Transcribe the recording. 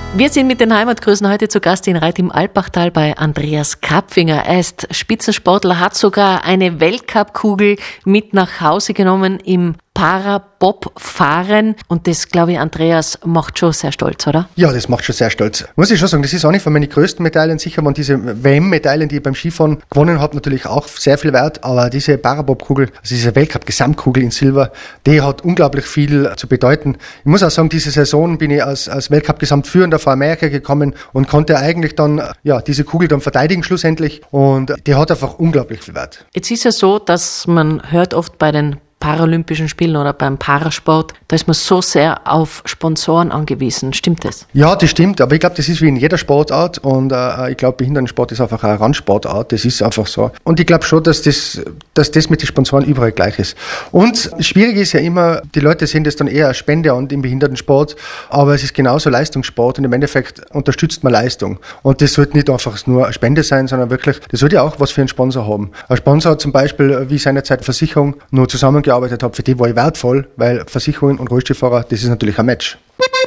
Wir sind mit den Heimatgrüßen heute zu Gast in Reit im Alpachtal bei Andreas Kapfinger. Er ist Spitzensportler, hat sogar eine Weltcup-Kugel mit nach Hause genommen im Parabob-Fahren. Und das, glaube ich, Andreas, macht schon sehr stolz, oder? Ja, das macht schon sehr stolz. Muss ich schon sagen, das ist auch nicht von meinen größten Medaillen. Sicher waren diese WM-Medaillen, die ich beim Skifahren gewonnen habe, natürlich auch sehr viel wert. Aber diese Parabob-Kugel, also diese Weltcup-Gesamtkugel in Silber, die hat unglaublich viel zu bedeuten. Ich muss auch sagen, diese Saison bin ich als Weltcup-Gesamtführender vor Amerika gekommen und konnte eigentlich dann, diese Kugel dann verteidigen schlussendlich. Und die hat einfach unglaublich viel Wert. Jetzt ist ja so, dass man hört oft bei den Paralympischen Spielen oder beim Parasport, da ist man so sehr auf Sponsoren angewiesen. Stimmt das? Ja, das stimmt, aber ich glaube, das ist wie in jeder Sportart und ich glaube, Behindertensport ist einfach eine Randsportart, das ist einfach so. Und ich glaube schon, dass das mit den Sponsoren überall gleich ist. Und schwierig ist ja immer, die Leute sehen das dann eher als Spende an im Behindertensport, aber es ist genauso Leistungssport und im Endeffekt unterstützt man Leistung. Und das sollte nicht einfach nur eine Spende sein, sondern wirklich, das sollte ja auch was für einen Sponsor haben. Ein Sponsor zum Beispiel, wie seinerzeit Versicherung, nur zusammengearbeitet habe, für die war ich wertvoll, weil Versicherungen und Rollstuhlfahrer, das ist natürlich ein Match.